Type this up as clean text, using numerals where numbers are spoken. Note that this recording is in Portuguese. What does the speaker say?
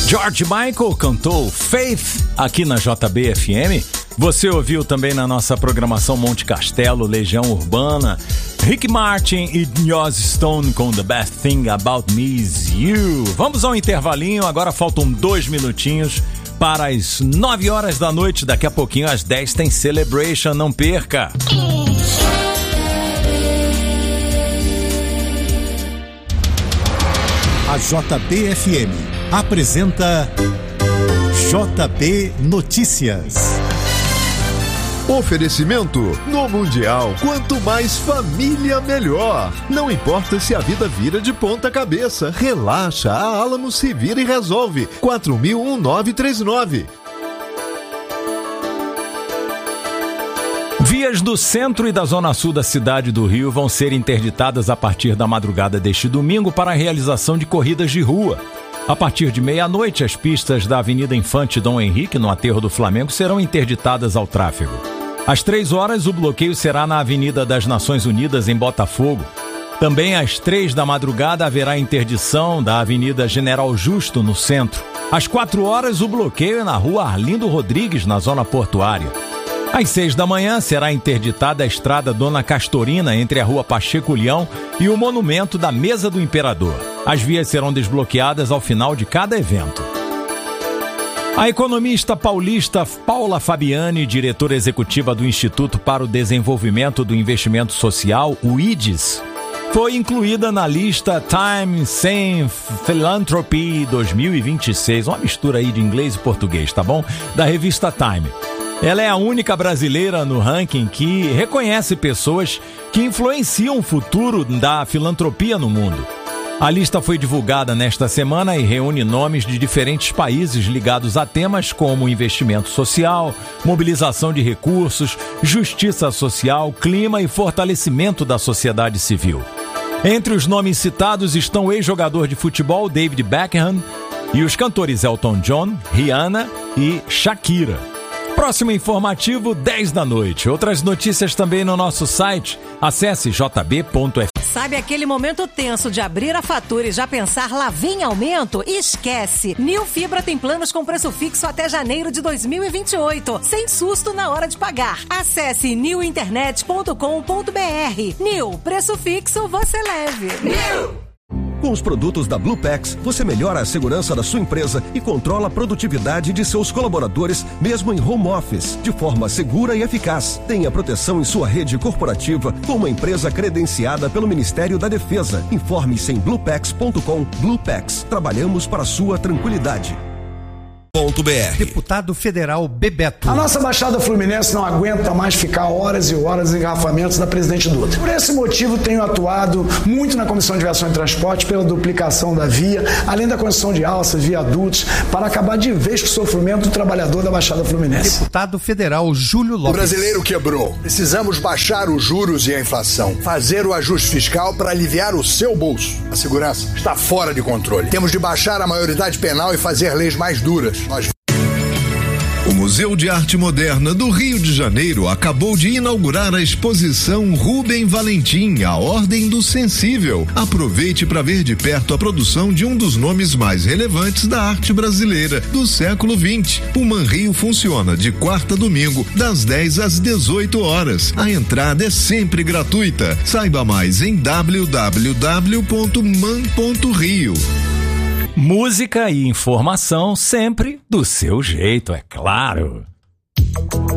George Michael cantou Faith aqui na JB-FM. Você ouviu também na nossa programação Monte Castelo, Legião Urbana, Rick Martin e Joss Stone com The Best Thing About Me Is You. Vamos ao intervalinho, agora faltam 2 minutinhos para as 9 horas da noite. Daqui a pouquinho às 10 tem Celebration, não perca! A JB-FM apresenta JB Notícias. Oferecimento: no Mundial, quanto mais família, melhor. Não importa se a vida vira de ponta cabeça, relaxa, a Alamo se vira e resolve. 4000-1939. Vias do centro e da zona sul da cidade do Rio vão ser interditadas a partir da madrugada deste domingo para a realização de corridas de rua. A partir de meia-noite, as pistas da Avenida Infante Dom Henrique, no aterro do Flamengo, serão interditadas ao tráfego. Às 3 horas, o bloqueio será na Avenida das Nações Unidas, em Botafogo. Também às 3 da madrugada haverá interdição da Avenida General Justo, no centro. Às 4 horas, o bloqueio é na Rua Arlindo Rodrigues, na zona portuária. Às 6 da manhã, será interditada a estrada Dona Castorina, entre a Rua Pacheco Leão e o monumento da Mesa do Imperador. As vias serão desbloqueadas ao final de cada evento. A economista paulista Paula Fabiani, diretora executiva do Instituto para o Desenvolvimento do Investimento Social, o IDES, foi incluída na lista Time Sane Philanthropy 2026, uma mistura aí de inglês e português, tá bom? Da revista Time. Ela é a única brasileira no ranking que reconhece pessoas que influenciam o futuro da filantropia no mundo. A lista foi divulgada nesta semana e reúne nomes de diferentes países ligados a temas como investimento social, mobilização de recursos, justiça social, clima e fortalecimento da sociedade civil. Entre os nomes citados estão o ex-jogador de futebol David Beckham e os cantores Elton John, Rihanna e Shakira. Próximo informativo, 10 da noite. Outras notícias também no nosso site. Acesse jb.fm. Sabe aquele momento tenso de abrir a fatura e já pensar lá vem aumento? Esquece! Nil Fibra tem planos com preço fixo até janeiro de 2028. Sem susto na hora de pagar. Acesse nilinternet.com.br. Nil, preço fixo você leve. Nil! Com os produtos da Bluepax, você melhora a segurança da sua empresa e controla a produtividade de seus colaboradores, mesmo em home office, de forma segura e eficaz. Tenha proteção em sua rede corporativa com uma empresa credenciada pelo Ministério da Defesa. Informe-se em bluepax.com. Bluepax, trabalhamos para a sua tranquilidade. Deputado Federal Bebeto. A nossa Baixada Fluminense não aguenta mais ficar horas e horas em engarrafamentos da Presidente Dutra. Por esse motivo, tenho atuado muito na Comissão de Viação e Transporte pela duplicação da via, além da construção de alças, viadutos, para acabar de vez com o sofrimento do trabalhador da Baixada Fluminense. Deputado Federal Júlio Lopes. O brasileiro quebrou. Precisamos baixar os juros e a inflação. Fazer o ajuste fiscal para aliviar o seu bolso. A segurança está fora de controle. Temos de baixar a maioridade penal e fazer leis mais duras. O Museu de Arte Moderna do Rio de Janeiro acabou de inaugurar a exposição Rubem Valentim, a Ordem do Sensível. Aproveite para ver de perto a produção de um dos nomes mais relevantes da arte brasileira do século XX. O Manrio funciona de quarta a domingo, das 10 às 18 horas. A entrada é sempre gratuita. Saiba mais em www.man.rio. Música e informação sempre do seu jeito, é claro.